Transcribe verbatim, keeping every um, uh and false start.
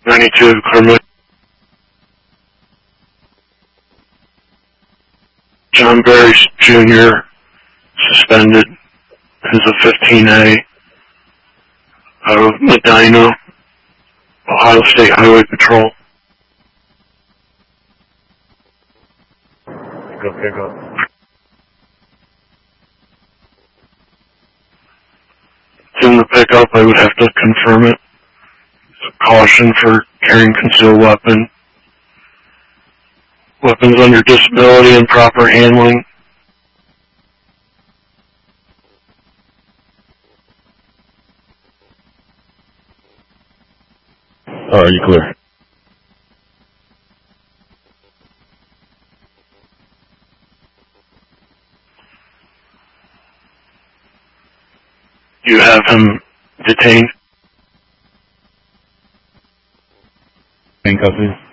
ninety-two, Carmel. John Barry Junior suspended. Is a fifteen A out of Medina, Ohio State Highway Patrol. Go pick up. It's in the pickup. I would have to confirm it. It's a caution for carrying concealed weapon. Weapons under disability and proper handling. Oh, are you clear? You have him detained. Handcuffing.